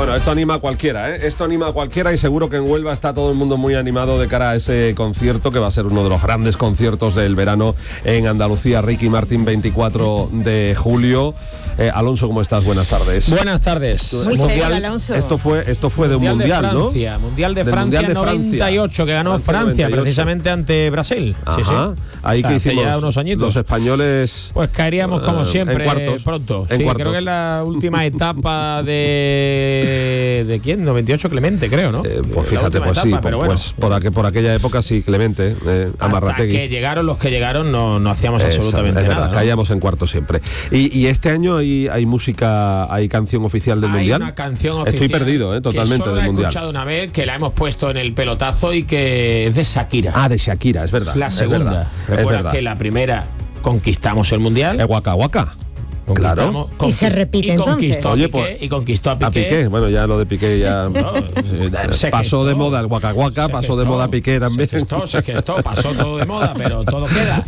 Bueno, esto anima a cualquiera, ¿eh? Esto anima a cualquiera y seguro que en Huelva está todo el mundo muy animado de cara a ese concierto que va a ser uno de los grandes conciertos del verano en Andalucía. Ricky Martin, 24 de julio. Alonso, ¿cómo estás? Buenas tardes. Buenas tardes. Muy mundial, Alonso. Esto fue de un mundial, ¿no? Mundial de Francia 98, que ganó Francia 98. Precisamente ante Brasil. Ajá. Sí, sí. Ahí que hicimos ya unos añitos. Los españoles. Pues caeríamos como siempre en cuartos, pronto. En sí, cuartos. creo que es la última etapa ¿de quién? 98 Clemente, creo, ¿no? Pues fíjate, pues etapa, sí, pero bueno, por aquella época sí, Clemente, Amarrategui. Hasta que llegaron los que llegaron no hacíamos absolutamente nada, ¿no? Caíamos en cuartos siempre. Y este año hay música, hay canción oficial del mundial. Hay una canción oficial. Estoy perdido, totalmente, que solo del mundial. He escuchado una vez, que la hemos puesto en el pelotazo y que es de Shakira. Ah, de Shakira, es verdad. Es la segunda. Recuerda que la primera conquistamos el mundial. El Waka Waka. Claro. Y se repite entonces. Conquistó a Piqué. Bueno, ya lo de Piqué ya pasó de moda, el Waka Waka pasó de moda Piqué también. Se gestó, pasó todo de moda, pero todo queda.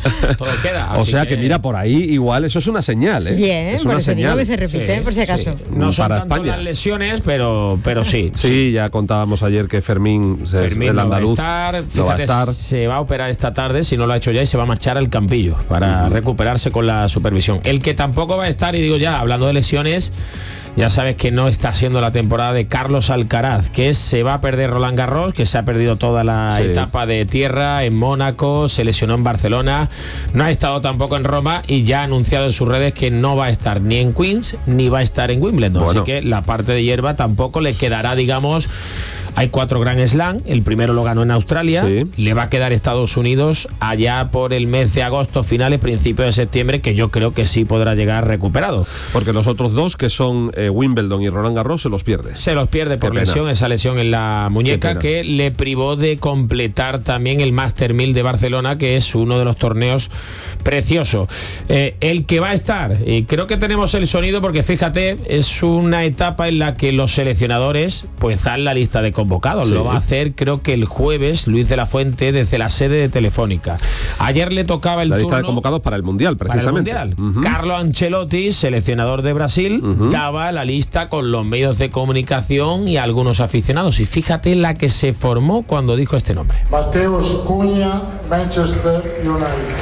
O sea que mira, por ahí igual eso es una señal, ¿eh? Bien, es por una eso señal. digo que se repite, por si acaso. Sí. No son tanto España las lesiones, pero sí. Sí, ya contábamos ayer que Fermín el andaluz, va a estar. Se va a operar esta tarde, si no lo ha hecho ya, y se va a marchar al Campillo para recuperarse con la supervisión. El que tampoco va a estar, y digo ya, hablando de lesiones, ya sabes que no está siendo la temporada de Carlos Alcaraz, que se va a perder Roland Garros, que se ha perdido toda la etapa de tierra en Mónaco, se lesionó en Barcelona, no ha estado tampoco en Roma y ya ha anunciado en sus redes que no va a estar ni en Queens ni va a estar en Wimbledon. Bueno. Así que la parte de hierba tampoco le quedará, digamos. Hay 4 Grand Slam, el primero lo ganó en Australia, le va a quedar Estados Unidos allá por el mes de agosto, finales, principios de septiembre, que yo creo que sí podrá llegar recuperado. Porque los otros 2, que son Wimbledon y Roland Garros, se los pierde. Se los pierde por lesión, esa lesión en la muñeca que le privó de completar también el Master 1000 de Barcelona, que es uno de los torneos preciosos. El que va a estar, y creo que tenemos el sonido porque fíjate, es una etapa en la que los seleccionadores pues dan la lista de convocados. Lo va a hacer creo que el jueves Luis de la Fuente desde la sede de Telefónica. Ayer le tocaba la lista de convocados para el Mundial, precisamente. Para el Mundial. Carlo Ancelotti, seleccionador de Brasil, daba la lista con los medios de comunicación y algunos aficionados. Y fíjate la que se formó cuando dijo este nombre. Mateus Cunha, Manchester United.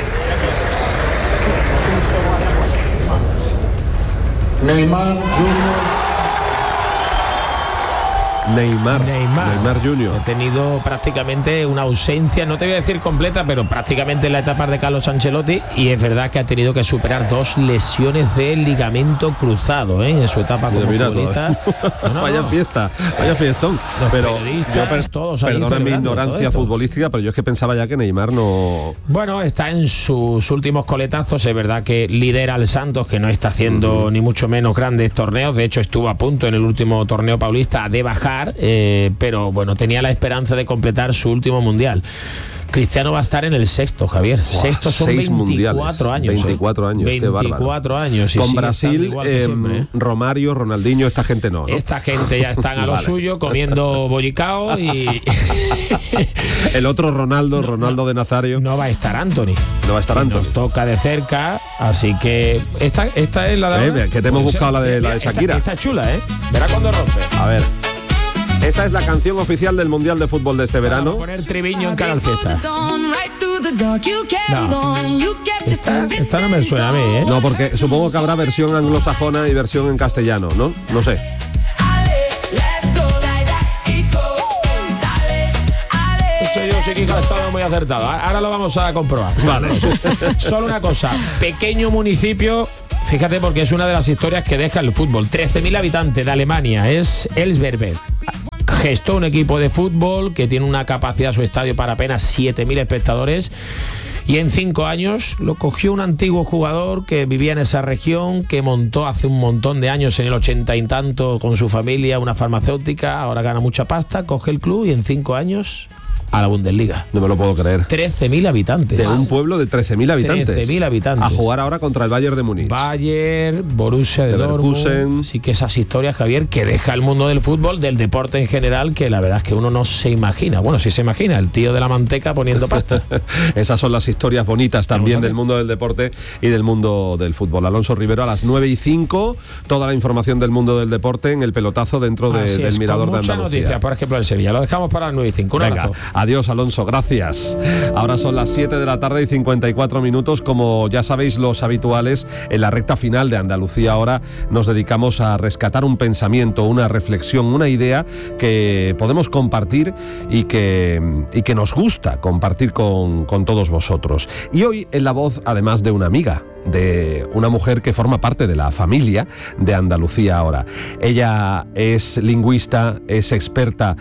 Neymar Jr. Neymar Jr. Ha tenido prácticamente una ausencia, no te voy a decir completa, pero prácticamente en la etapa de Carlos Ancelotti, y es verdad que ha tenido que superar 2 lesiones de ligamento cruzado en su etapa como futbolista. Vaya fiesta, vaya fiestón. Pero yo perdona mi ignorancia futbolística, pero yo es que pensaba ya que Neymar no... Bueno, está en sus últimos coletazos, es verdad que lidera al Santos, que no está haciendo ni mucho menos grandes torneos, de hecho estuvo a punto en el último torneo paulista de bajar, pero bueno, tenía la esperanza de completar su último mundial. Cristiano va a estar en el 6º, Javier. Sexto son 24 años. 24 años. 24 años. Con Brasil, Romario, Ronaldinho, esta gente no. Esta gente ya están a lo suyo, comiendo bollicao y... El otro Ronaldo de Nazario. No va a estar Anthony. No va a estar Anthony. Nos toca de cerca, así que... Esta es la de... que te hemos buscado la de Shakira. Esta es chula, ¿eh? Verá cuando rompe. A ver. Esta es la canción oficial del Mundial de Fútbol de este verano. Vamos a poner Triviño en Canal Fiesta. No. Esta no me suena a mí, ¿eh? No, porque supongo que habrá versión anglosajona y versión en castellano, ¿no? No sé. Yo sí que ha estado muy acertado. Ahora lo vamos a comprobar. Vale. Solo una cosa. Pequeño municipio... Fíjate, porque es una de las historias que deja el fútbol. 13.000 habitantes de Alemania, es Elsberberg. Gestó un equipo de fútbol que tiene una capacidad, su estadio, para apenas 7.000 espectadores. Y en 5 años lo cogió un antiguo jugador que vivía en esa región, que montó hace un montón de años, en el 80 y tanto, con su familia, una farmacéutica. Ahora gana mucha pasta, coge el club y en 5 años... a la Bundesliga. No me lo puedo creer. 13.000 habitantes. De un pueblo de 13.000 habitantes. 13.000 habitantes. A jugar ahora contra el Bayern de Múnich. Bayern, Borussia de Dortmund. Sí, que esas historias, Javier, que deja el mundo del fútbol, del deporte en general, que la verdad es que uno no se imagina. Bueno, sí se imagina, el tío de la manteca poniendo pasta. Esas son las historias bonitas también del mundo del deporte y del mundo del fútbol. Alonso Rivero, a las 9:05, toda la información del mundo del deporte en el pelotazo dentro del Mirador de Andalucía. Noticias, por ejemplo, el Sevilla. Lo dejamos para las 9:05. Un abrazo. Adiós, Alonso, gracias. Ahora son las 7 de la tarde y 54 minutos. Como ya sabéis, los habituales, en la recta final de Andalucía ahora nos dedicamos a rescatar un pensamiento, una reflexión, una idea que podemos compartir y que nos gusta compartir con todos vosotros. Y hoy en la voz, además de una amiga, de una mujer que forma parte de la familia de Andalucía ahora. Ella es lingüista, es experta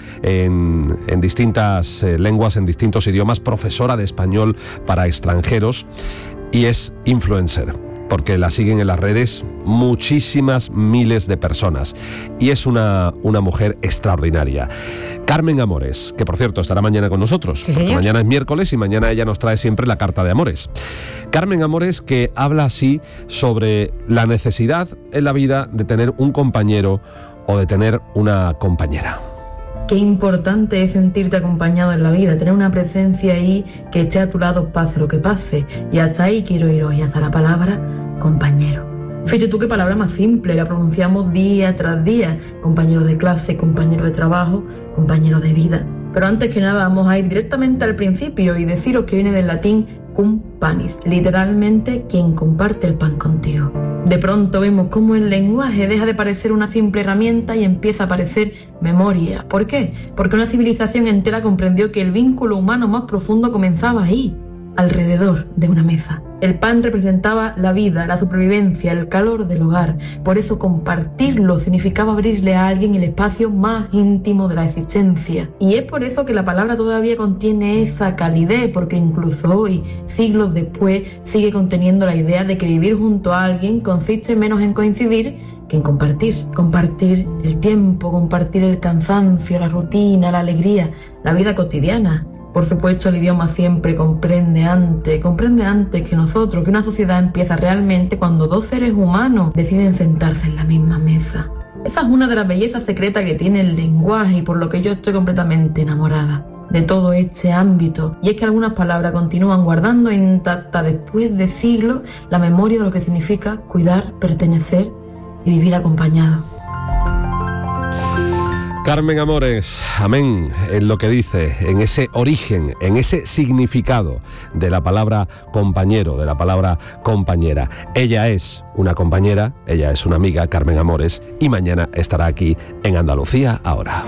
en distintas lenguas, en distintos idiomas, profesora de español para extranjeros y es influencer, porque la siguen en las redes muchísimas miles de personas y es una mujer extraordinaria. Carmen Amores, que por cierto estará mañana con nosotros, sí, porque señor. mañana es miércoles y mañana ella nos trae siempre la carta de amores. Carmen Amores, que habla así sobre la necesidad en la vida de tener un compañero o de tener una compañera. Qué importante es sentirte acompañado en la vida, tener una presencia ahí que esté a tu lado pase lo que pase. Y hasta ahí quiero ir hoy, hasta la palabra compañero. Fíjate tú qué palabra más simple, la pronunciamos día tras día. Compañero de clase, compañero de trabajo, compañero de vida. Pero antes que nada vamos a ir directamente al principio y deciros que viene del latín cum panis, literalmente quien comparte el pan contigo. De pronto vemos cómo el lenguaje deja de parecer una simple herramienta y empieza a parecer memoria. ¿Por qué? Porque una civilización entera comprendió que el vínculo humano más profundo comenzaba ahí, alrededor de una mesa. El pan representaba la vida, la supervivencia, el calor del hogar. Por eso compartirlo significaba abrirle a alguien el espacio más íntimo de la existencia. Y es por eso que la palabra todavía contiene esa calidez, porque incluso hoy, siglos después, sigue conteniendo la idea de que vivir junto a alguien consiste menos en coincidir que en compartir. Compartir el tiempo, compartir el cansancio, la rutina, la alegría, la vida cotidiana. Por supuesto, el idioma siempre comprende antes que nosotros, que una sociedad empieza realmente cuando dos seres humanos deciden sentarse en la misma mesa. Esa es una de las bellezas secretas que tiene el lenguaje y por lo que yo estoy completamente enamorada de todo este ámbito. Y es que algunas palabras continúan guardando intacta después de siglos la memoria de lo que significa cuidar, pertenecer y vivir acompañado. Carmen Amores, amén, en lo que dice, en ese origen, en ese significado de la palabra compañero, de la palabra compañera. Ella es una compañera, ella es una amiga, Carmen Amores, y mañana estará aquí en Andalucía ahora.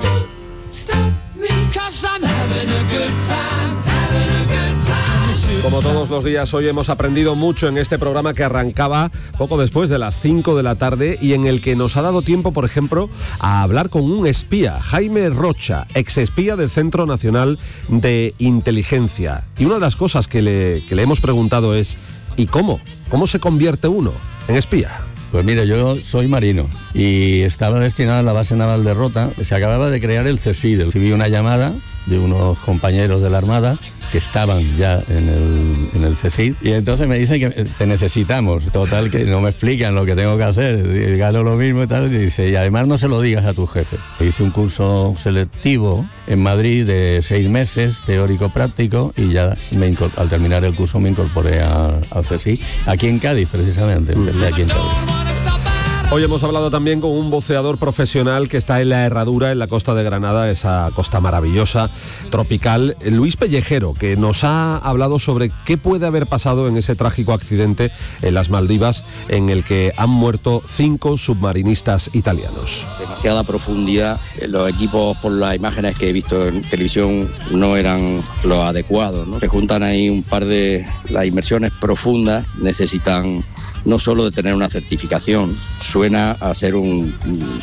Como todos los días, hoy hemos aprendido mucho en este programa que arrancaba poco después de las 5 de la tarde y en el que nos ha dado tiempo, por ejemplo, a hablar con un espía, Jaime Rocha, exespía del Centro Nacional de Inteligencia. Y una de las cosas que le hemos preguntado es, ¿y cómo? ¿Cómo se convierte uno en espía? Pues mira, yo soy marino y estaba destinado a la base naval de Rota. Se acababa de crear el CSID. Recibí una llamada de unos compañeros de la Armada que estaban ya en el CSID y entonces me dicen que te necesitamos. Total, que no me explican lo que tengo que hacer, gano lo mismo y tal. Y dice, y además no se lo digas a tu jefe. Hice un curso selectivo en Madrid de 6 meses, teórico-práctico, y ya al terminar el curso me incorporé al CSID, aquí en Cádiz precisamente, empecé aquí en Cádiz. Hoy hemos hablado también con un buceador profesional que está en la Herradura, en la costa de Granada, esa costa maravillosa, tropical, Luis Pellejero, que nos ha hablado sobre qué puede haber pasado en ese trágico accidente en las Maldivas, en el que han muerto 5 submarinistas italianos. Demasiada profundidad, los equipos, por las imágenes que he visto en televisión, no eran los adecuados, ¿no? Se juntan ahí un par de... Las inmersiones profundas necesitan no solo de tener una certificación, suena a ser un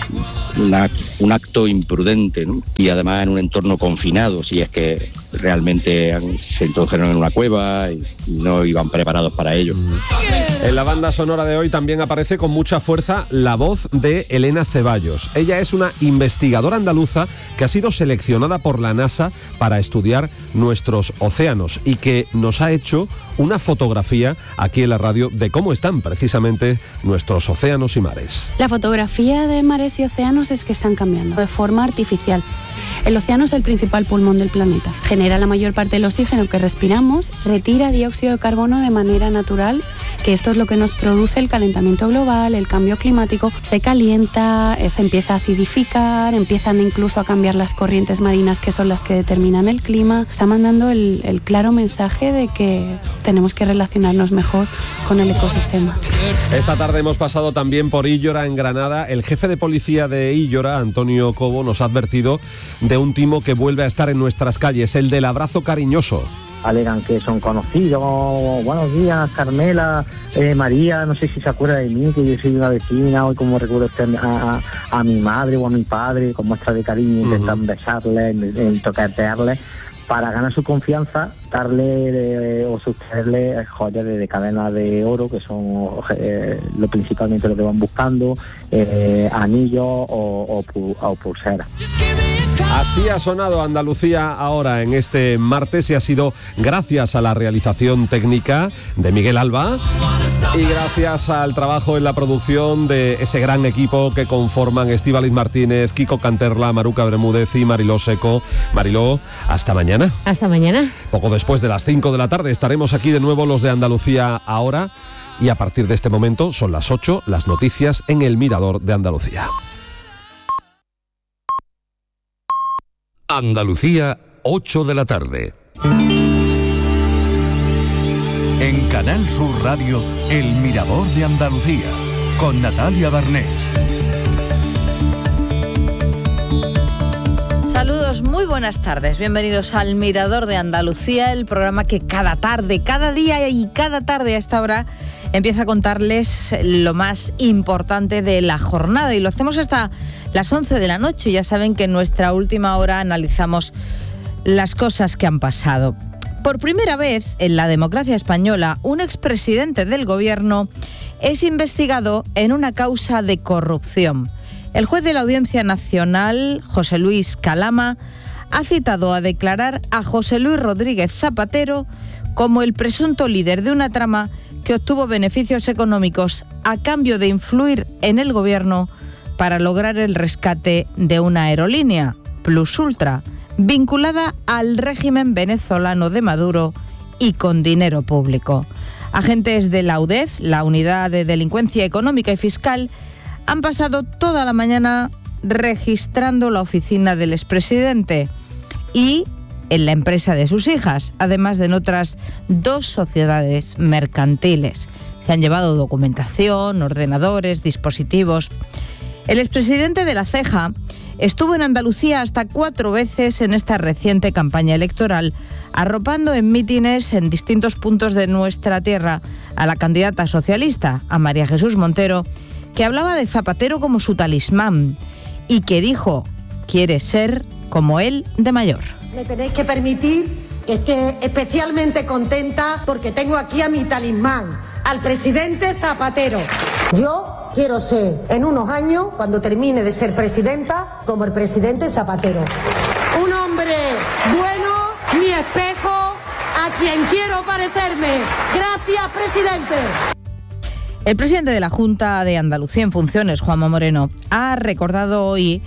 acto imprudente, ¿no? Y además en un entorno confinado, si es que realmente se introdujeron en una cueva y no iban preparados para ello. En la banda sonora de hoy también aparece con mucha fuerza la voz de Elena Ceballos. Ella es una investigadora andaluza que ha sido seleccionada por la NASA para estudiar nuestros océanos y que nos ha hecho una fotografía aquí en la radio de cómo están precisamente nuestros océanos y mares. La fotografía de mares y océanos es que están cambiando de forma artificial. El océano es el principal pulmón del planeta. Genera la mayor parte del oxígeno que respiramos, retira dióxido de carbono de manera natural, que esto es lo que nos produce el calentamiento global, el cambio climático. Se calienta, se empieza a acidificar, empiezan incluso a cambiar las corrientes marinas, que son las que determinan el clima. Está mandando el claro mensaje de que tenemos que relacionarnos mejor con el ecosistema. Esta tarde hemos pasado también por Illora, en Granada. El jefe de policía de Illora, Antonio Cobo, nos ha advertido de un timo que vuelve a estar en nuestras calles, el del abrazo cariñoso. Alegan que son conocidos. Buenos días, Carmela, María, no sé si se acuerda de mí, que yo soy una vecina, hoy como recuerdo usted a mi madre o a mi padre, con muestra de cariño, intentan besarle, toquetearle, para ganar su confianza, darle o sustraerle joyas de cadena de oro, que son lo principalmente lo que van buscando, anillos o pulseras. Así ha sonado Andalucía ahora en este martes y ha sido gracias a la realización técnica de Miguel Alba y gracias al trabajo en la producción de ese gran equipo que conforman Estíbaliz Martínez, Kiko Canterla, Maruca Bermúdez y Mariló Seco. Mariló, hasta mañana. Hasta mañana. Poco después de las 5 de la tarde estaremos aquí de nuevo los de Andalucía ahora y a partir de este momento son las 8, las noticias en el Mirador de Andalucía. Andalucía, 8 de la tarde. En Canal Sur Radio, El Mirador de Andalucía, con Natalia Barnés. Saludos, muy buenas tardes. Bienvenidos al Mirador de Andalucía, el programa que cada tarde, cada día y cada tarde a esta hora empieza a contarles lo más importante de la jornada y lo hacemos hasta las 11 de la noche. Ya saben que en nuestra última hora analizamos las cosas que han pasado. Por primera vez en la democracia española, un expresidente del gobierno es investigado en una causa de corrupción. El juez de la Audiencia Nacional, José Luis Calama, ha citado a declarar a José Luis Rodríguez Zapatero como el presunto líder de una trama que obtuvo beneficios económicos a cambio de influir en el gobierno para lograr el rescate de una aerolínea, Plus Ultra, vinculada al régimen venezolano de Maduro y con dinero público. Agentes de la UDEF, la Unidad de Delincuencia Económica y Fiscal, han pasado toda la mañana registrando la oficina del expresidente y en la empresa de sus hijas, además de en otras 2 sociedades mercantiles. Se han llevado documentación, ordenadores, dispositivos. El expresidente de La Ceja estuvo en Andalucía hasta 4 veces en esta reciente campaña electoral, arropando en mítines en distintos puntos de nuestra tierra a la candidata socialista, a María Jesús Montero, que hablaba de Zapatero como su talismán y que dijo, quiere ser como él de mayor. Me tenéis que permitir que esté especialmente contenta porque tengo aquí a mi talismán, al presidente Zapatero. Yo quiero ser, en unos años, cuando termine de ser presidenta, como el presidente Zapatero. Un hombre bueno, mi espejo, a quien quiero parecerme. Gracias, presidente. El presidente de la Junta de Andalucía en funciones, Juanma Moreno, ha recordado hoy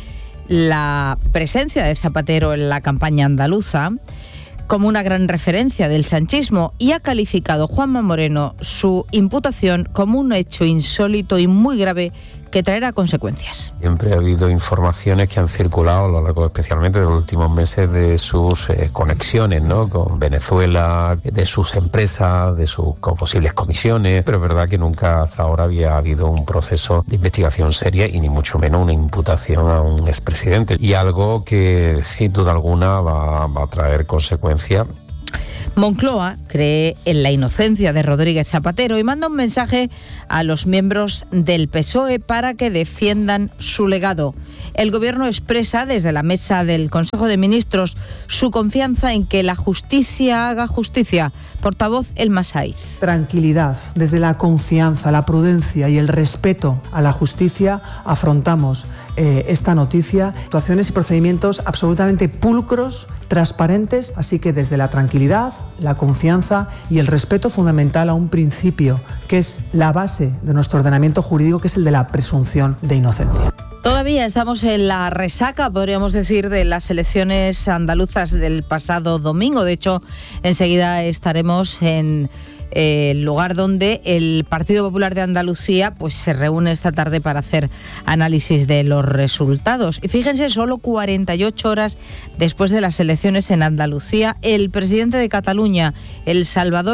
la presencia de Zapatero en la campaña andaluza como una gran referencia del sanchismo y ha calificado Juanma Moreno su imputación como un hecho insólito y muy grave que traerá consecuencias. Siempre ha habido informaciones que han circulado a lo largo especialmente de los últimos meses de sus conexiones, ¿no?, con Venezuela, de sus empresas, de sus posibles comisiones, pero es verdad que nunca hasta ahora había habido un proceso de investigación seria y ni mucho menos una imputación a un expresidente y algo que sin duda alguna va a traer consecuencias. Moncloa cree en la inocencia de Rodríguez Zapatero y manda un mensaje a los miembros del PSOE para que defiendan su legado. El Gobierno expresa desde la mesa del Consejo de Ministros su confianza en que la justicia haga justicia. Portavoz Elma Saiz. Tranquilidad, desde la confianza, la prudencia y el respeto a la justicia afrontamos esta noticia. Actuaciones y procedimientos absolutamente pulcros, transparentes, así que desde la tranquilidad, la confianza y el respeto fundamental a un principio que es la base de nuestro ordenamiento jurídico, que es el de la presunción de inocencia. Todavía estamos en la resaca, podríamos decir, de las elecciones andaluzas del pasado domingo. De hecho, enseguida estaremos en el lugar donde el Partido Popular de Andalucía pues se reúne esta tarde para hacer análisis de los resultados. Y fíjense, solo 48 horas después de las elecciones en Andalucía, el presidente de Cataluña, el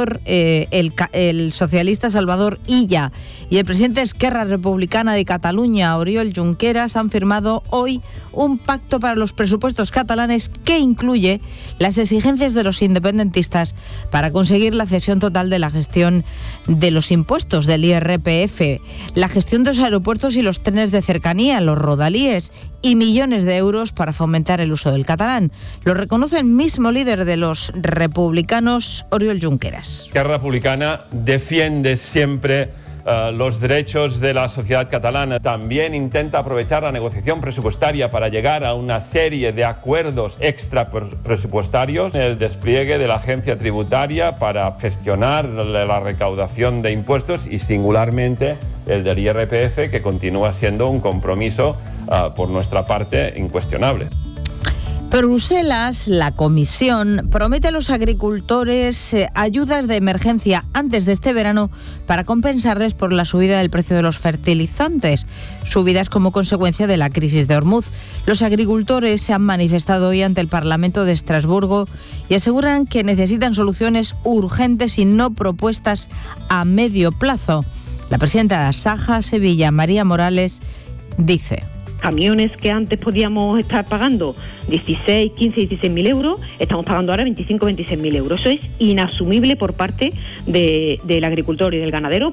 socialista Salvador Illa, y el presidente de Esquerra Republicana de Cataluña, Oriol Junqueras, han firmado hoy un pacto para los presupuestos catalanes que incluye las exigencias de los independentistas para conseguir la cesión total de la gestión de los impuestos del IRPF, la gestión de los aeropuertos y los trenes de cercanía, los rodalíes, y millones de euros para fomentar el uso del catalán. Lo reconoce el mismo líder de los republicanos, Oriol Junqueras. Esquerra Republicana defiende siempre los derechos de la sociedad catalana. También intenta aprovechar la negociación presupuestaria para llegar a una serie de acuerdos extra presupuestarios, el despliegue de la agencia tributaria para gestionar la recaudación de impuestos y singularmente el del IRPF, que continúa siendo un compromiso por nuestra parte incuestionable. Bruselas, la Comisión, promete a los agricultores ayudas de emergencia antes de este verano para compensarles por la subida del precio de los fertilizantes, subidas como consecuencia de la crisis de Hormuz. Los agricultores se han manifestado hoy ante el Parlamento de Estrasburgo y aseguran que necesitan soluciones urgentes y no propuestas a medio plazo. La presidenta de Asaja Sevilla, María Morales, dice: camiones que antes podíamos estar pagando 16, 15, 16.000 euros, estamos pagando ahora 25, 26.000 euros. Eso es inasumible por parte del agricultor y del ganadero.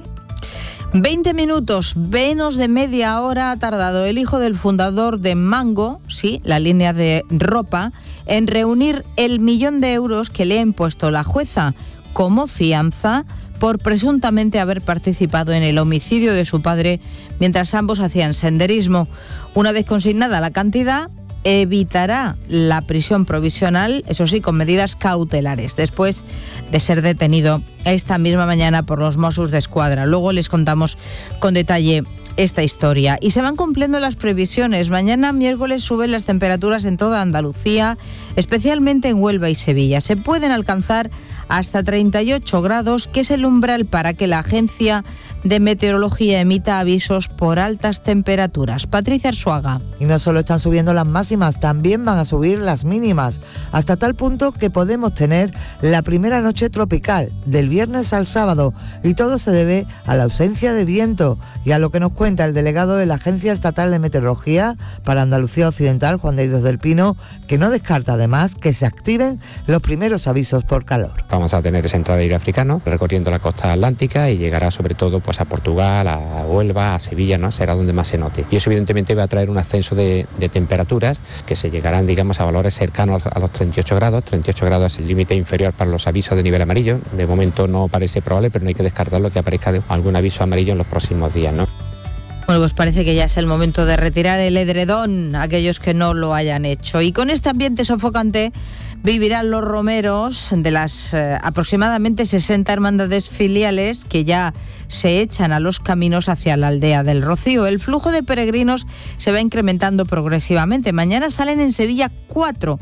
20 minutos, menos de media hora ha tardado el hijo del fundador de Mango, sí, la línea de ropa, en reunir el 1.000.000 de euros que le ha impuesto la jueza como fianza por presuntamente haber participado en el homicidio de su padre mientras ambos hacían senderismo. Una vez consignada la cantidad, evitará la prisión provisional, eso sí, con medidas cautelares, después de ser detenido esta misma mañana por los Mossos d'Esquadra. Luego les contamos con detalle esta historia. Y se van cumpliendo las previsiones. Mañana, miércoles, suben las temperaturas en toda Andalucía, especialmente en Huelva y Sevilla. Se pueden alcanzar hasta 38 grados, que es el umbral para que la Agencia de Meteorología emita avisos por altas temperaturas. Patricia Arzuaga. Y no solo están subiendo las máximas, también van a subir las mínimas, hasta tal punto que podemos tener la primera noche tropical, del viernes al sábado, y todo se debe a la ausencia de viento y a lo que nos cuenta el delegado de la Agencia Estatal de Meteorología para Andalucía Occidental, Juan de Dios del Pino, que no descarta además que se activen los primeros avisos por calor. Vamos a tener esa entrada de aire africano recorriendo la costa atlántica y llegará sobre todo pues a Portugal, a Huelva, a Sevilla, ¿no? Será donde más se note. Y eso evidentemente va a traer un ascenso de temperaturas que se llegarán, digamos, a valores cercanos a los 38 grados. 38 grados es el límite inferior para los avisos de nivel amarillo. De momento no parece probable, pero no hay que descartarlo que aparezca algún aviso amarillo en los próximos días, ¿no? Bueno, pues parece que ya es el momento de retirar el edredón a aquellos que no lo hayan hecho. Y con este ambiente sofocante vivirán los romeros de las aproximadamente 60 hermandades filiales que ya se echan a los caminos hacia la aldea del Rocío. El flujo de peregrinos se va incrementando progresivamente. Mañana salen en Sevilla cuatro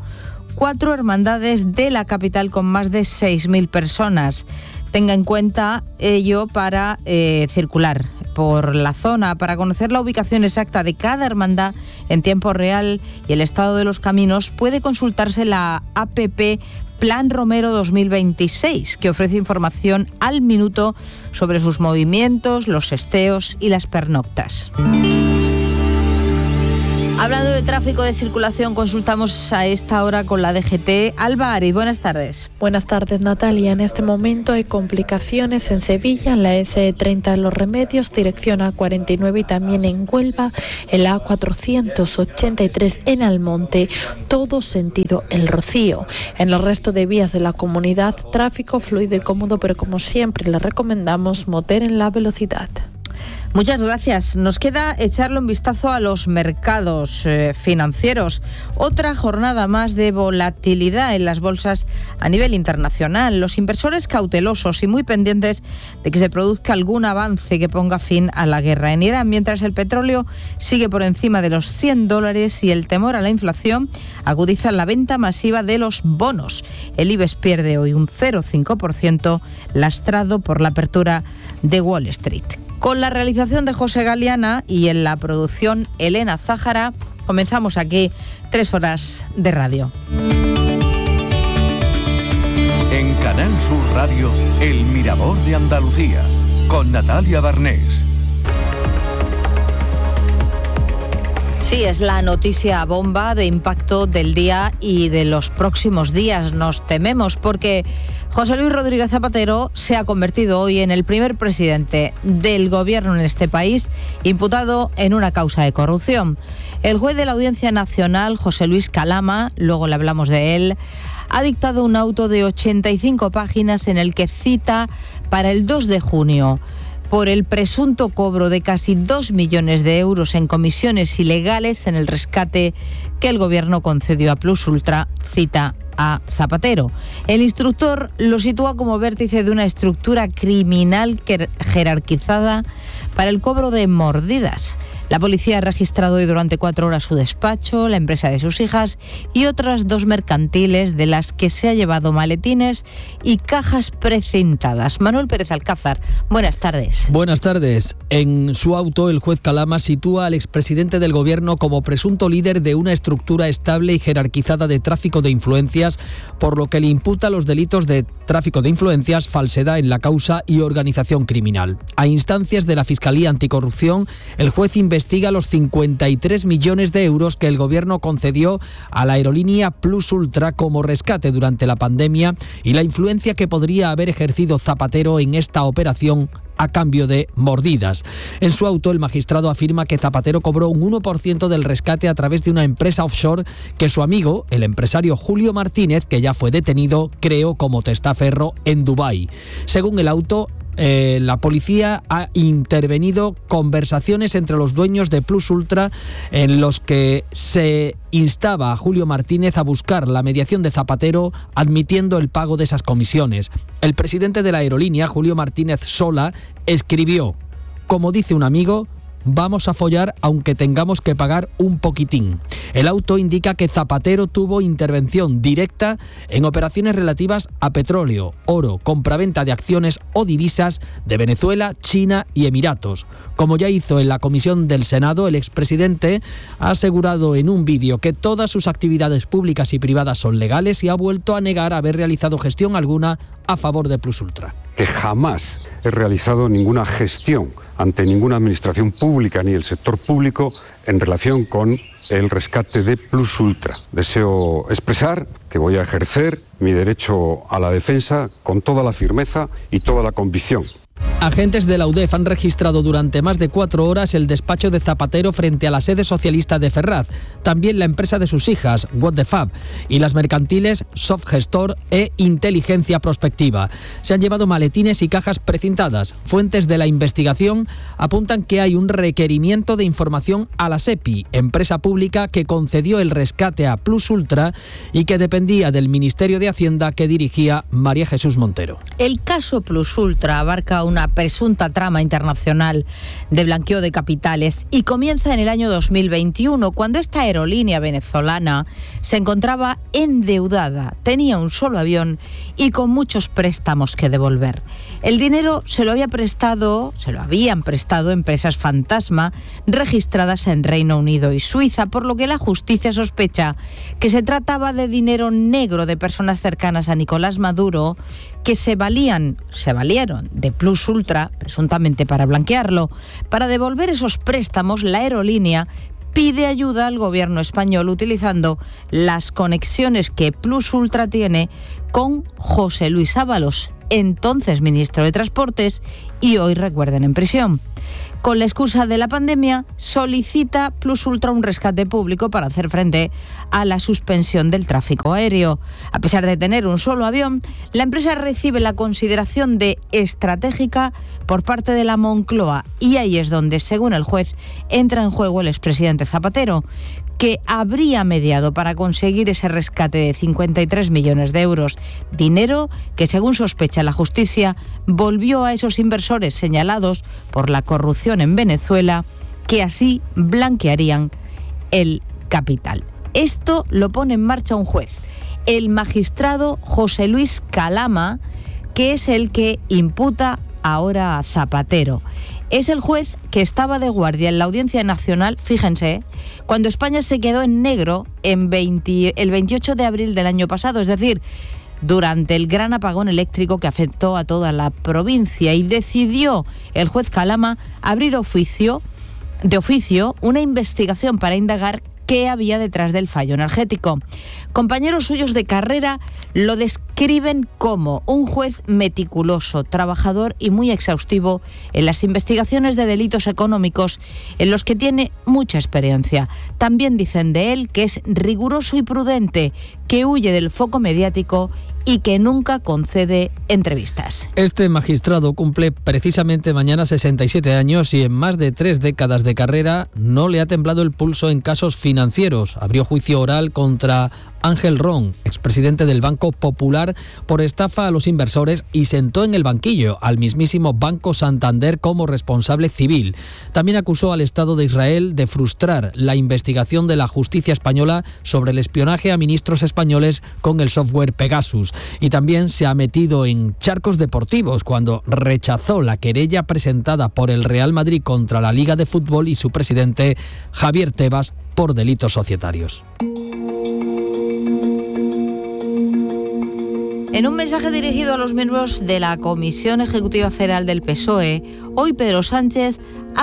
hermandades de la capital con más de 6.000 personas. Tenga en cuenta ello para circular por la zona, para conocer la ubicación exacta de cada hermandad en tiempo real y el estado de los caminos. Puede consultarse la APP Plan Romero 2026, que ofrece información al minuto sobre sus movimientos, los esteos y las pernoctas. Hablando de tráfico de circulación, consultamos a esta hora con la DGT. Alba Ariz, buenas tardes. Buenas tardes, Natalia. En este momento hay complicaciones en Sevilla, en la S30 Los Remedios, dirección A49, y también en Huelva, en la A483 en Almonte, todo sentido El Rocío. En el resto de vías de la comunidad, tráfico fluido y cómodo, pero como siempre le recomendamos moderen la velocidad. Muchas gracias. Nos queda echarle un vistazo a los mercados financieros. Otra jornada más de volatilidad en las bolsas a nivel internacional. Los inversores cautelosos y muy pendientes de que se produzca algún avance que ponga fin a la guerra en Irán, mientras el petróleo sigue por encima de los $100 y el temor a la inflación agudiza la venta masiva de los bonos. El IBEX pierde hoy un 0,5%, lastrado por la apertura de Wall Street. Con la realización de José Galiana y en la producción Elena Zájara, comenzamos aquí 3 horas de radio. En Canal Sur Radio, El Mirador de Andalucía, con Natalia Barnés. Sí, es la noticia bomba de impacto del día y de los próximos días, nos tememos, porque José Luis Rodríguez Zapatero se ha convertido hoy en el primer presidente del gobierno en este país, imputado en una causa de corrupción. El juez de la Audiencia Nacional, José Luis Calama, luego le hablamos de él, ha dictado un auto de 85 páginas en el que cita para el 2 de junio por el presunto cobro de casi 2 millones de euros en comisiones ilegales en el rescate que el gobierno concedió a Plus Ultra, cita a Zapatero. El instructor lo sitúa como vértice de una estructura criminal jerarquizada para el cobro de mordidas. La policía ha registrado hoy durante 4 horas su despacho, la empresa de sus hijas y otras 2 mercantiles de las que se ha llevado maletines y cajas precintadas. Manuel Pérez Alcázar, buenas tardes. Buenas tardes. En su auto, el juez Calama sitúa al expresidente del gobierno como presunto líder de una estructura estable y jerarquizada de tráfico de influencias, por lo que le imputa los delitos de tráfico de influencias, falsedad en la causa y organización criminal. A instancias de la Fiscalía Anticorrupción, el juez investiga los 53 millones de euros que el gobierno concedió a la aerolínea Plus Ultra como rescate durante la pandemia y la influencia que podría haber ejercido Zapatero en esta operación a cambio de mordidas. En su auto, el magistrado afirma que Zapatero cobró un 1% del rescate a través de una empresa offshore que su amigo, el empresario Julio Martínez, que ya fue detenido, creó como testaferro en Dubái. Según el auto, la policía ha intervenido conversaciones entre los dueños de Plus Ultra en los que se instaba a Julio Martínez a buscar la mediación de Zapatero, admitiendo el pago de esas comisiones. El presidente de la aerolínea, Julio Martínez Sola, escribió: como dice un amigo, vamos a follar aunque tengamos que pagar un poquitín. El auto indica que Zapatero tuvo intervención directa en operaciones relativas a petróleo, oro, compraventa de acciones o divisas de Venezuela, China y Emiratos. Como ya hizo en la comisión del Senado, el expresidente ha asegurado en un vídeo que todas sus actividades públicas y privadas son legales y ha vuelto a negar haber realizado gestión alguna a favor de Plus Ultra. Que jamás he realizado ninguna gestión ante ninguna administración pública ni el sector público en relación con el rescate de Plus Ultra. Deseo expresar que voy a ejercer mi derecho a la defensa con toda la firmeza y toda la convicción. Agentes de la UDEF han registrado durante más de 4 horas el despacho de Zapatero frente a la sede socialista de Ferraz, también la empresa de sus hijas, What the Fab, y las mercantiles Softgestor e Inteligencia Prospectiva. Se han llevado maletines y cajas precintadas. Fuentes de la investigación apuntan que hay un requerimiento de información a la SEPI, empresa pública que concedió el rescate a Plus Ultra y que dependía del Ministerio de Hacienda que dirigía María Jesús Montero. El caso Plus Ultra abarca una presunta trama internacional de blanqueo de capitales y comienza en el año 2021, cuando esta aerolínea venezolana se encontraba endeudada, tenía un solo avión y con muchos préstamos que devolver. El dinero se lo habían prestado empresas fantasma registradas en Reino Unido y Suiza, por lo que la justicia sospecha que se trataba de dinero negro de personas cercanas a Nicolás Maduro que se valieron de Plus Ultra, presuntamente para blanquearlo. Para devolver esos préstamos, la aerolínea pide ayuda al gobierno español utilizando las conexiones que Plus Ultra tiene con José Luis Ábalos, entonces ministro de Transportes y hoy, recuerden, en prisión. Con la excusa de la pandemia, solicita Plus Ultra un rescate público para hacer frente a la suspensión del tráfico aéreo. A pesar de tener un solo avión, la empresa recibe la consideración de estratégica por parte de la Moncloa y ahí es donde, según el juez, entra en juego el expresidente Zapatero, que habría mediado para conseguir ese rescate de 53 millones de euros, dinero que, según sospecha la justicia, volvió a esos inversores señalados por la corrupción en Venezuela, que así blanquearían el capital. Esto lo pone en marcha un juez, el magistrado José Luis Calama, que es el que imputa ahora a Zapatero. Es el juez que estaba de guardia en la Audiencia Nacional, fíjense, cuando España se quedó en negro el 28 de abril del año pasado, es decir, durante el gran apagón eléctrico que afectó a toda la provincia, y decidió el juez Calama abrir de oficio una investigación para indagar qué había detrás del fallo energético. Compañeros suyos de carrera lo describen como un juez meticuloso, trabajador y muy exhaustivo en las investigaciones de delitos económicos en los que tiene mucha experiencia. También dicen de él que es riguroso y prudente, que huye del foco mediático y que nunca concede entrevistas. Este magistrado cumple precisamente mañana 67 años y en más de 3 décadas de carrera no le ha temblado el pulso en casos financieros. Abrió juicio oral contra Ángel Ron, expresidente del Banco Popular, por estafa a los inversores y sentó en el banquillo al mismísimo Banco Santander como responsable civil. También acusó al Estado de Israel de frustrar la investigación de la justicia española sobre el espionaje a ministros españoles con el software Pegasus. Y también se ha metido en charcos deportivos cuando rechazó la querella presentada por el Real Madrid contra la Liga de Fútbol y su presidente Javier Tebas por delitos societarios. En un mensaje dirigido a los miembros de la Comisión Ejecutiva Federal del PSOE, hoy Pedro Sánchez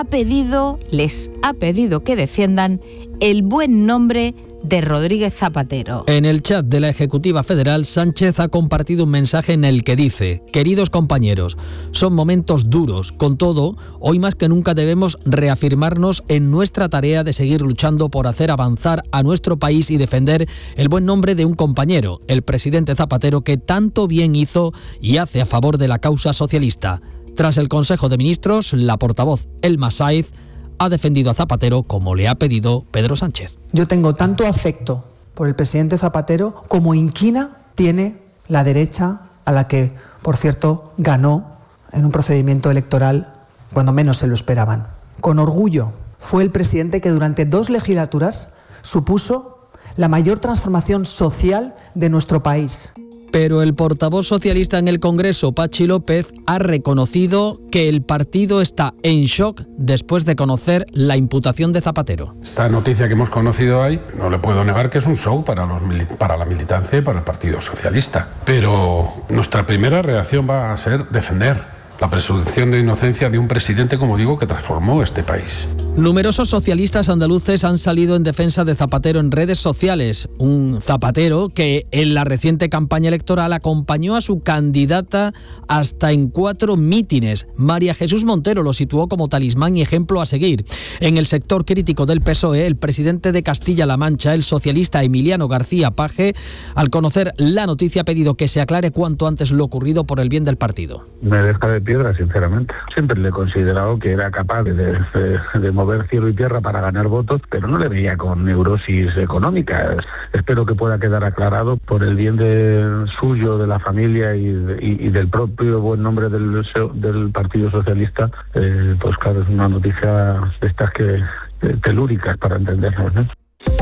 les ha pedido que defiendan el buen nombre de Rodríguez Zapatero. En el chat de la Ejecutiva Federal, Sánchez ha compartido un mensaje en el que dice: queridos compañeros, son momentos duros. Con todo, hoy más que nunca debemos reafirmarnos en nuestra tarea de seguir luchando por hacer avanzar a nuestro país y defender el buen nombre de un compañero, el presidente Zapatero, que tanto bien hizo y hace a favor de la causa socialista. Tras el Consejo de Ministros, la portavoz Elma Saiz ha defendido a Zapatero como le ha pedido Pedro Sánchez. Yo tengo tanto afecto por el presidente Zapatero como inquina tiene la derecha, a la que, por cierto, ganó en un procedimiento electoral cuando menos se lo esperaban. Con orgullo, fue el presidente que durante 2 legislaturas supuso la mayor transformación social de nuestro país. Pero el portavoz socialista en el Congreso, Pachi López, ha reconocido que el partido está en shock después de conocer la imputación de Zapatero. Esta noticia que hemos conocido hoy, no le puedo negar que es un shock para la militancia y para el Partido Socialista. Pero nuestra primera reacción va a ser defender la presunción de inocencia de un presidente, como digo, que transformó este país. Numerosos socialistas andaluces han salido en defensa de Zapatero en redes sociales. Un Zapatero que en la reciente campaña electoral acompañó a su candidata hasta en 4 mítines. María Jesús Montero lo situó como talismán y ejemplo a seguir. En el sector crítico del PSOE, el presidente de Castilla-La Mancha, el socialista Emiliano García Paje, al conocer la noticia ha pedido que se aclare cuanto antes lo ocurrido por el bien del partido. Me deja de piedra, sinceramente. Siempre le he considerado que era capaz de mover cielo y tierra para ganar votos, pero no le veía con neurosis económica. Espero que pueda quedar aclarado por el bien suyo, de la familia y del propio buen nombre del Partido Socialista. Pues claro, es una noticia de estas telúricas para entendernos, ¿no?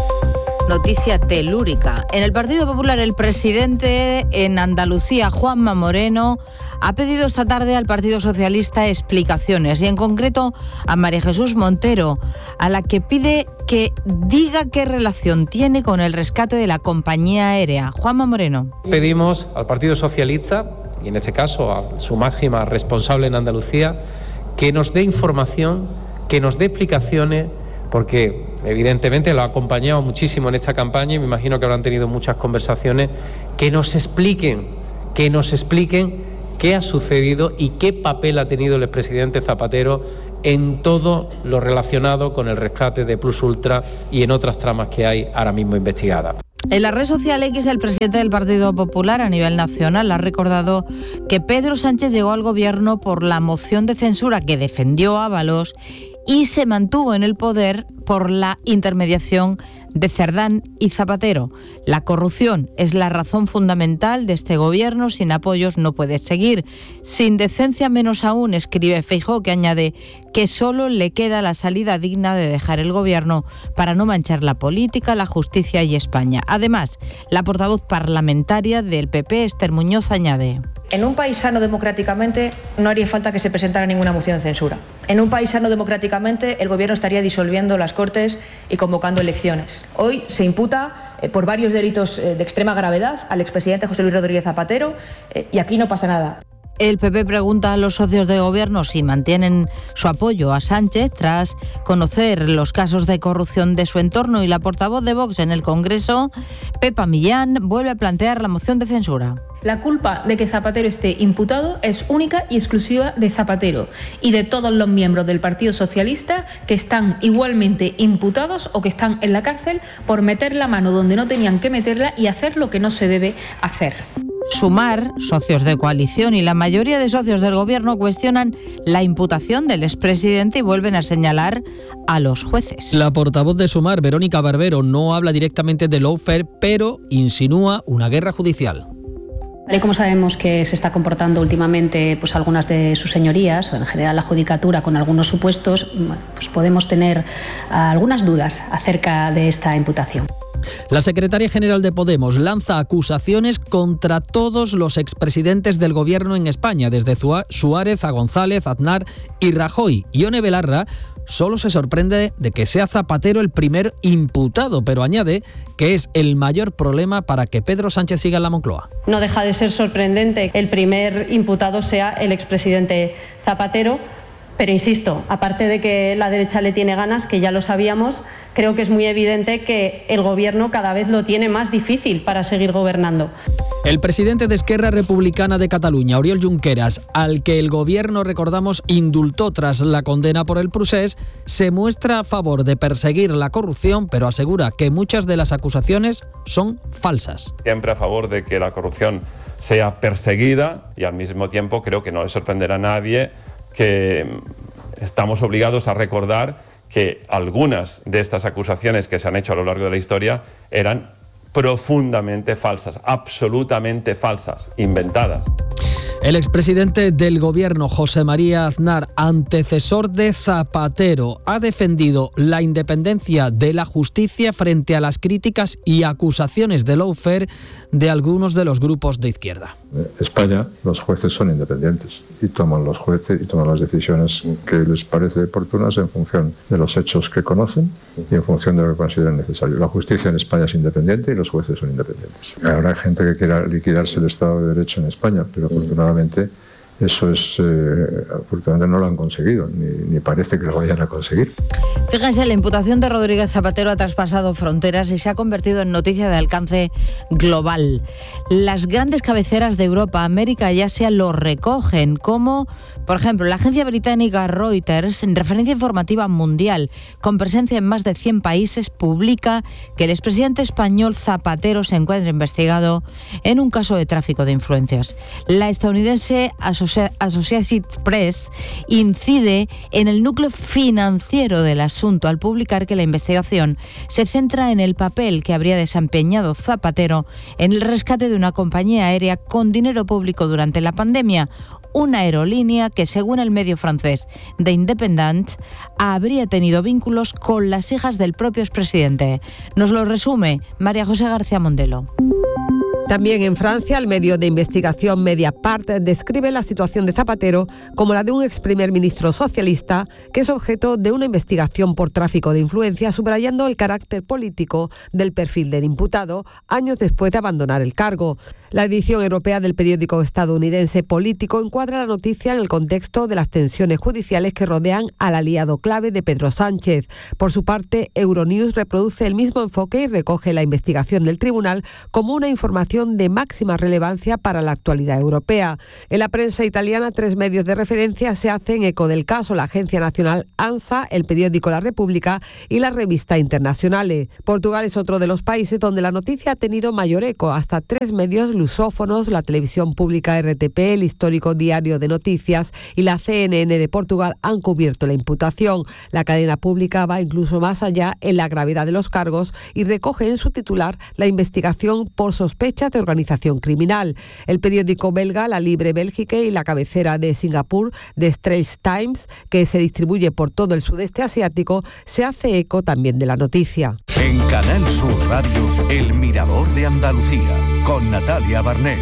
Noticia telúrica. En el Partido Popular, el presidente en Andalucía, Juanma Moreno, ha pedido esta tarde al Partido Socialista explicaciones y en concreto a María Jesús Montero, a la que pide que diga qué relación tiene con el rescate de la compañía aérea. Juanma Moreno. Pedimos al Partido Socialista, y en este caso a su máxima responsable en Andalucía, que nos dé información, que nos dé explicaciones, porque evidentemente lo ha acompañado muchísimo en esta campaña y me imagino que habrán tenido muchas conversaciones, que nos expliquen qué ha sucedido y qué papel ha tenido el expresidente Zapatero en todo lo relacionado con el rescate de Plus Ultra y en otras tramas que hay ahora mismo investigadas. En la red social X, el presidente del Partido Popular a nivel nacional ha recordado que Pedro Sánchez llegó al gobierno por la moción de censura que defendió Ábalos y se mantuvo en el poder por la intermediación de Cerdán y Zapatero. La corrupción es la razón fundamental de este gobierno. Sin apoyos no puede seguir. Sin decencia menos aún, escribe Feijóo, que añade que solo le queda la salida digna de dejar el gobierno para no manchar la política, la justicia y España. Además, la portavoz parlamentaria del PP, Esther Muñoz, añade: en un país sano democráticamente no haría falta que se presentara ninguna moción de censura. En un país sano democráticamente el gobierno estaría disolviendo las Cortes y convocando elecciones. Hoy se imputa por varios delitos de extrema gravedad al expresidente José Luis Rodríguez Zapatero y aquí no pasa nada. El PP pregunta a los socios de gobierno si mantienen su apoyo a Sánchez tras conocer los casos de corrupción de su entorno, y la portavoz de Vox en el Congreso, Pepa Millán, vuelve a plantear la moción de censura. La culpa de que Zapatero esté imputado es única y exclusiva de Zapatero y de todos los miembros del Partido Socialista que están igualmente imputados o que están en la cárcel por meter la mano donde no tenían que meterla y hacer lo que no se debe hacer. Sumar, socios de coalición y la mayoría de socios del gobierno cuestionan la imputación del expresidente y vuelven a señalar a los jueces. La portavoz de Sumar, Verónica Barbero, no habla directamente de lawfare, pero insinúa una guerra judicial. Tal y como sabemos que se está comportando últimamente pues algunas de sus señorías, o en general la judicatura, con algunos supuestos, pues podemos tener algunas dudas acerca de esta imputación. La secretaria general de Podemos lanza acusaciones contra todos los expresidentes del gobierno en España, desde Suárez a González, Aznar y Rajoy. Ione Belarra solo se sorprende de que sea Zapatero el primer imputado, pero añade que es el mayor problema para que Pedro Sánchez siga en la Moncloa. No deja de ser sorprendente que el primer imputado sea el expresidente Zapatero. Pero insisto, aparte de que la derecha le tiene ganas, que ya lo sabíamos, creo que es muy evidente que el gobierno cada vez lo tiene más difícil para seguir gobernando. El presidente de Esquerra Republicana de Cataluña, Oriol Junqueras, al que el gobierno, recordamos, indultó tras la condena por el procés, se muestra a favor de perseguir la corrupción, pero asegura que muchas de las acusaciones son falsas. Siempre a favor de que la corrupción sea perseguida y al mismo tiempo creo que no le sorprenderá a nadie que estamos obligados a recordar que algunas de estas acusaciones que se han hecho a lo largo de la historia eran profundamente falsas, absolutamente falsas, inventadas. El expresidente del gobierno, José María Aznar, antecesor de Zapatero, ha defendido la independencia de la justicia frente a las críticas y acusaciones de lawfare de algunos de los grupos de izquierda. En España, los jueces son independientes y toman las decisiones que les parece oportunas en función de los hechos que conocen y en función de lo que consideren necesario. La justicia en España es independiente y los jueces son independientes. Habrá gente que quiera liquidarse el Estado de Derecho en España, pero afortunadamente eso afortunadamente no lo han conseguido, ni parece que lo vayan a conseguir. Fíjense, la imputación de Rodríguez Zapatero ha traspasado fronteras y se ha convertido en noticia de alcance global. Las grandes cabeceras de Europa, América y Asia lo recogen, como, por ejemplo, la agencia británica Reuters, en referencia informativa mundial, con presencia en más de 100 países, publica que el expresidente español Zapatero se encuentra investigado en un caso de tráfico de influencias. La estadounidense Associated Press incide en el núcleo financiero del asunto al publicar que la investigación se centra en el papel que habría desempeñado Zapatero en el rescate de una compañía aérea con dinero público durante la pandemia, una aerolínea que, según el medio francés The Independent, habría tenido vínculos con las hijas del propio expresidente. Nos lo resume María José García Mondelo. También en Francia, el medio de investigación Mediapart describe la situación de Zapatero como la de un ex primer ministro socialista que es objeto de una investigación por tráfico de influencia, subrayando el carácter político del perfil del imputado años después de abandonar el cargo. La edición europea del periódico estadounidense Político encuadra la noticia en el contexto de las tensiones judiciales que rodean al aliado clave de Pedro Sánchez. Por su parte, Euronews reproduce el mismo enfoque y recoge la investigación del tribunal como una información de máxima relevancia para la actualidad europea. En la prensa italiana, 3 medios de referencia se hacen eco del caso: la agencia nacional ANSA, el periódico La República y la revista Internazionale. Portugal es otro de los países donde la noticia ha tenido mayor eco. Hasta 3 medios lusófonos, la televisión pública RTP, el histórico Diario de Noticias y la CNN de Portugal han cubierto la imputación. La cadena pública va incluso más allá en la gravedad de los cargos y recoge en su titular la investigación por sospecha de organización criminal. El periódico belga La Libre Bélgique y la cabecera de Singapur, The Straits Times, que se distribuye por todo el sudeste asiático, se hace eco también de la noticia. En Canal Sur Radio, El Mirador de Andalucía, con Natalia Barnés.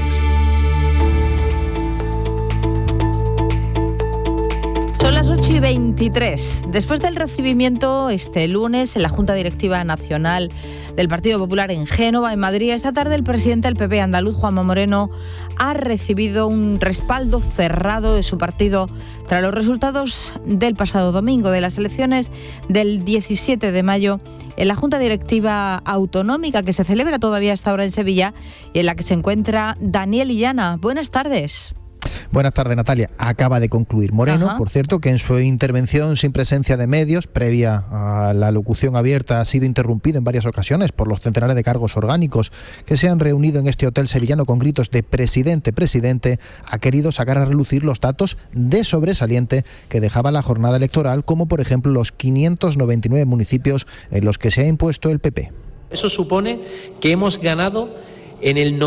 Son las 8:23. Después del recibimiento este lunes en la Junta Directiva Nacional del Partido Popular en Génova, en Madrid, esta tarde el presidente del PP andaluz, Juanma Moreno, ha recibido un respaldo cerrado de su partido tras los resultados del pasado domingo de las elecciones del 17 de mayo en la Junta Directiva Autonómica, que se celebra todavía hasta ahora en Sevilla y en la que se encuentra Daniel Illana. Buenas tardes. Buenas tardes, Natalia. Acaba de concluir Moreno, por cierto, que en su intervención sin presencia de medios, previa a la locución abierta, ha sido interrumpido en varias ocasiones por los centenares de cargos orgánicos que se han reunido en este hotel sevillano con gritos de presidente, presidente. Ha querido sacar a relucir los datos de sobresaliente que dejaba la jornada electoral, como por ejemplo los 599 municipios en los que se ha impuesto el PP. Eso supone que hemos ganado en el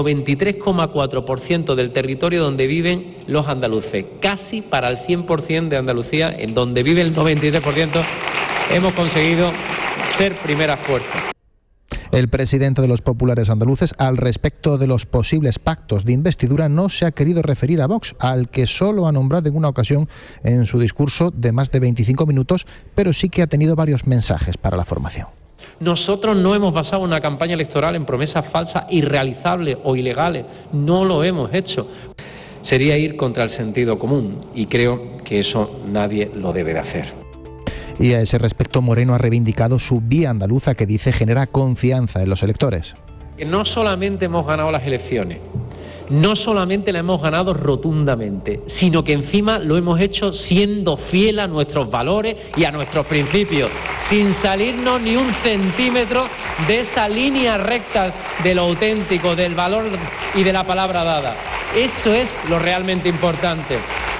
93,4% del territorio donde viven los andaluces, casi para el 100% de Andalucía, en donde vive el 93%, hemos conseguido ser primera fuerza. El presidente de los populares andaluces, al respecto de los posibles pactos de investidura, no se ha querido referir a Vox, al que solo ha nombrado en una ocasión en su discurso de más de 25 minutos, pero sí que ha tenido varios mensajes para la formación. Nosotros no hemos basado una campaña electoral en promesas falsas, irrealizables o ilegales. No lo hemos hecho. Sería ir contra el sentido común y creo que eso nadie lo debe de hacer. Y a ese respecto, Moreno ha reivindicado su vía andaluza, que dice genera confianza en los electores. Que no solamente hemos ganado las elecciones, no solamente la hemos ganado rotundamente, sino que encima lo hemos hecho siendo fiel a nuestros valores y a nuestros principios, sin salirnos ni un centímetro de esa línea recta de lo auténtico, del valor y de la palabra dada. Eso es lo realmente importante.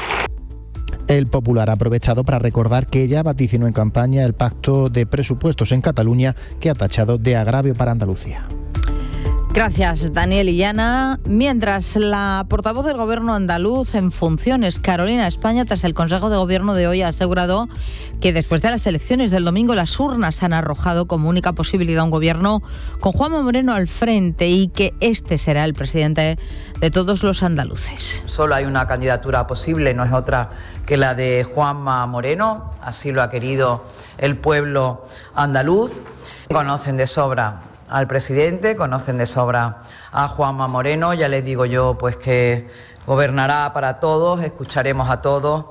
El Popular ha aprovechado para recordar que ella vaticinó en campaña el pacto de presupuestos en Cataluña, que ha tachado de agravio para Andalucía. Gracias, Daniel Illana. Mientras, la portavoz del Gobierno andaluz en funciones, Carolina España, tras el Consejo de Gobierno de hoy, ha asegurado que después de las elecciones del domingo las urnas han arrojado como única posibilidad un gobierno con Juanma Moreno al frente y que este será el presidente de todos los andaluces. Solo hay una candidatura posible, no es otra que la de Juanma Moreno. Así lo ha querido el pueblo andaluz. Conocen de sobra al presidente, conocen de sobra a Juanma Moreno. Ya les digo yo pues que gobernará para todos, escucharemos a todos.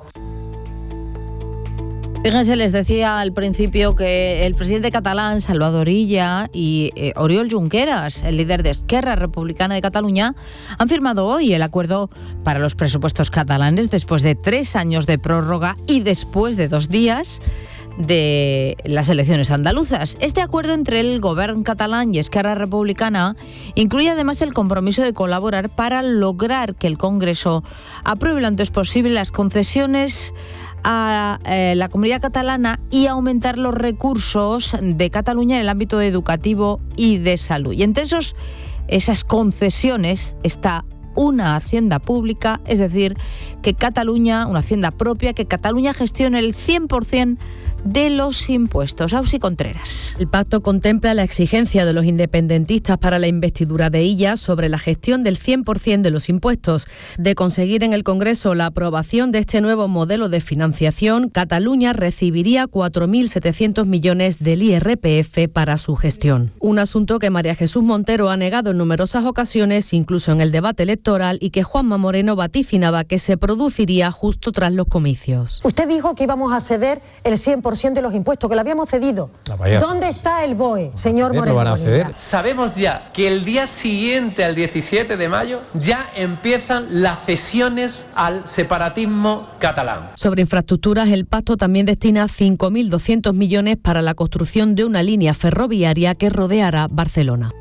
Fíjense, les decía al principio que el presidente catalán, Salvador Illa, y Oriol Junqueras, el líder de Esquerra Republicana de Cataluña, han firmado hoy el acuerdo para los presupuestos catalanes después de 3 años de prórroga y después de 2 días de las elecciones andaluzas. Este acuerdo entre el Gobierno catalán y Esquerra Republicana incluye además el compromiso de colaborar para lograr que el Congreso apruebe lo antes posible las concesiones a la comunidad catalana y aumentar los recursos de Cataluña en el ámbito educativo y de salud. Y entre esas concesiones está una hacienda pública, es decir, que Cataluña, una hacienda propia, que Cataluña gestione el 100% de los impuestos. Ausi Contreras. El pacto contempla la exigencia de los independentistas para la investidura de Illa sobre la gestión del 100% de los impuestos. De conseguir en el Congreso la aprobación de este nuevo modelo de financiación, Cataluña recibiría 4.700 millones del IRPF para su gestión. Un asunto que María Jesús Montero ha negado en numerosas ocasiones, incluso en el debate electoral, y que Juanma Moreno vaticinaba que se produciría justo tras los comicios. Usted dijo que íbamos a ceder el 100% de los impuestos, que lo habíamos cedido. ¿Dónde está el BOE, señor Moreno? ¿Van a ceder? Sabemos ya que el día siguiente al 17 de mayo ya empiezan las cesiones al separatismo catalán. Sobre infraestructuras, el pacto también destina 5.200 millones para la construcción de una línea ferroviaria que rodeará Barcelona.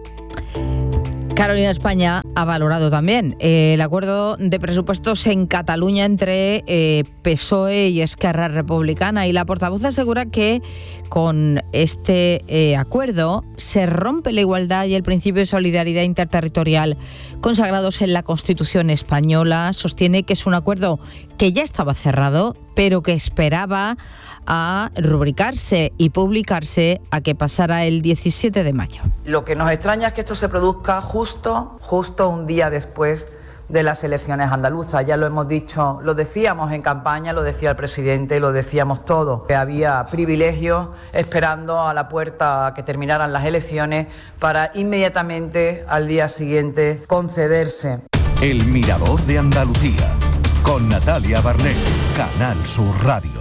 Carolina España ha valorado también el acuerdo de presupuestos en Cataluña entre PSOE y Esquerra Republicana, y la portavoz asegura que con este acuerdo se rompe la igualdad y el principio de solidaridad interterritorial consagrados en la Constitución española. Sostiene que es un acuerdo que ya estaba cerrado, pero que esperaba a rubricarse y publicarse a que pasara el 17 de mayo. Lo que nos extraña es que esto se produzca justo un día después de las elecciones andaluzas. Ya lo hemos dicho, lo decíamos en campaña, lo decía el presidente, lo decíamos todos, que había privilegios esperando a la puerta a que terminaran las elecciones para inmediatamente al día siguiente concederse. El Mirador de Andalucía, con Natalia Barnés, Canal Sur Radio.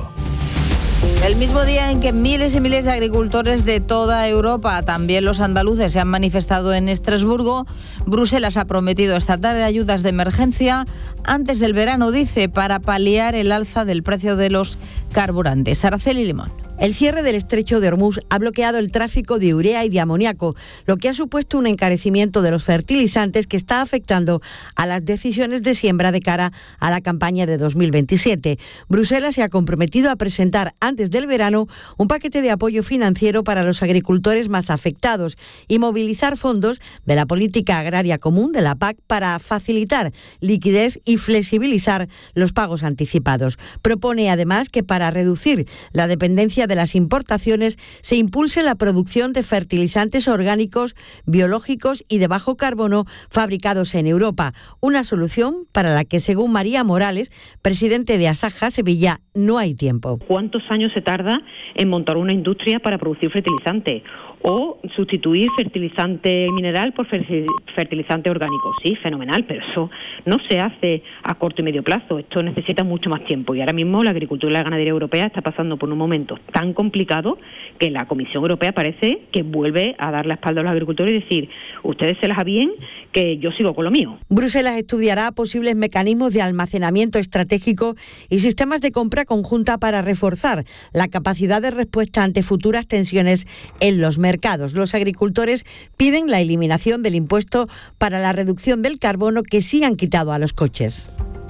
El mismo día en que miles y miles de agricultores de toda Europa, también los andaluces, se han manifestado en Estrasburgo, Bruselas ha prometido esta tarde ayudas de emergencia antes del verano, dice, para paliar el alza del precio de los carburantes. Araceli Limón. El cierre del estrecho de Hormuz ha bloqueado el tráfico de urea y de amoníaco, lo que ha supuesto un encarecimiento de los fertilizantes que está afectando a las decisiones de siembra de cara a la campaña de 2027. Bruselas se ha comprometido a presentar antes del verano un paquete de apoyo financiero para los agricultores más afectados y movilizar fondos de la política agraria común de la PAC para facilitar liquidez y flexibilizar los pagos anticipados. Propone además que para reducir la dependencia de las importaciones se impulse la producción de fertilizantes orgánicos, biológicos y de bajo carbono fabricados en Europa. Una solución para la que, según María Morales, presidente de Asaja Sevilla, no hay tiempo. ¿Cuántos años se tarda en montar una industria para producir fertilizantes? O sustituir fertilizante mineral por fertilizante orgánico. Sí, fenomenal, pero eso no se hace a corto y medio plazo. Esto necesita mucho más tiempo. Y ahora mismo la agricultura y la ganadería europea está pasando por un momento tan complicado que la Comisión Europea parece que vuelve a dar la espalda a los agricultores y decir, ustedes se las bien, que yo sigo con lo mío. Bruselas estudiará posibles mecanismos de almacenamiento estratégico y sistemas de compra conjunta para reforzar la capacidad de respuesta ante futuras tensiones en los mercados. Los agricultores piden la eliminación del impuesto para la reducción del carbono que sí han quitado a los coches.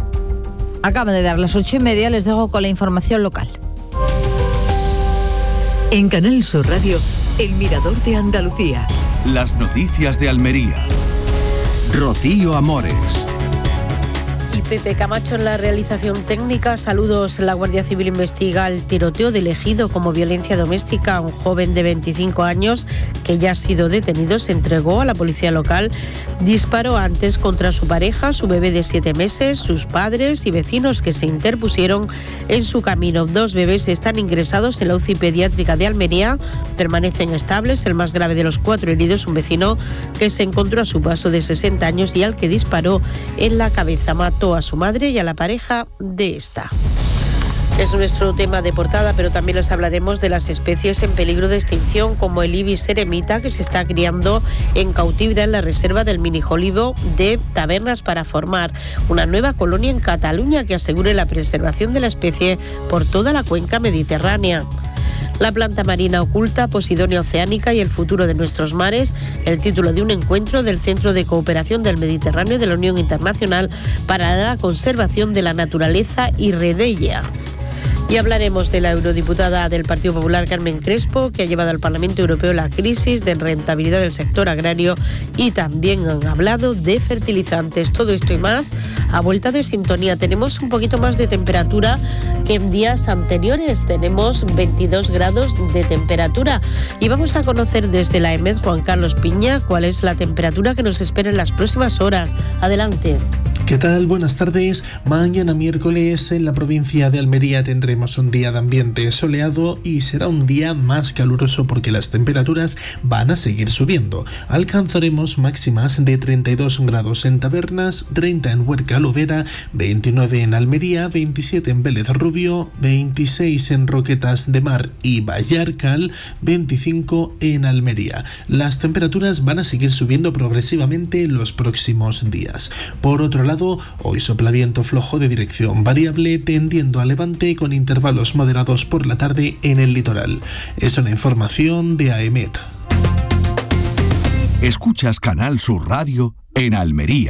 Acaban de dar las 8:30, les dejo con la información local. En Canal Sur Radio, El Mirador de Andalucía. Las noticias de Almería. Rocío Amores. Y Pepe Camacho en la realización técnica. Saludos. La Guardia Civil investiga el tiroteo del Ejido como violencia doméstica. Un joven de 25 años que ya ha sido detenido se entregó a la policía local. Disparó antes contra su pareja, su bebé de 7 meses, sus padres y vecinos que se interpusieron en su camino. 2 bebés están ingresados en la UCI pediátrica de Almería. Permanecen estables. El más grave de los 4 heridos, un vecino que se encontró a su paso de 60 años y al que disparó en la cabeza. Mató a su madre y a la pareja de esta. Es nuestro tema de portada, pero también les hablaremos de las especies en peligro de extinción, como el ibis eremita, que se está criando en cautividad en la reserva del minijolivo de Tabernas para formar una nueva colonia en Cataluña que asegure la preservación de la especie por toda la cuenca mediterránea. La planta marina oculta, Posidonia oceánica y el futuro de nuestros mares, el título de un encuentro del Centro de Cooperación del Mediterráneo de la Unión Internacional para la Conservación de la Naturaleza y Redella. Y hablaremos de la eurodiputada del Partido Popular, Carmen Crespo, que ha llevado al Parlamento Europeo la crisis de rentabilidad del sector agrario, y también han hablado de fertilizantes. Todo esto y más a vuelta de sintonía. Tenemos un poquito más de temperatura que en días anteriores. Tenemos 22 grados de temperatura y vamos a conocer desde la EMED, Juan Carlos Piña, cuál es la temperatura que nos espera en las próximas horas. Adelante. ¿Qué tal? Buenas tardes. Mañana miércoles en la provincia de Almería tendremos un día de ambiente soleado y será un día más caluroso porque las temperaturas van a seguir subiendo. Alcanzaremos máximas de 32 grados en Tabernas, 30 en Huerca Lovera, 29 en Almería, 27 en Vélez Rubio, 26 en Roquetas de Mar y Vallarcal, 25 en Almería. Las temperaturas van a seguir subiendo progresivamente los próximos días. Por otro lado, hoy sopla viento flojo de dirección variable tendiendo a levante con intervalos moderados por la tarde en el litoral. Es una información de AEMET. Escuchas Canal Sur Radio en Almería.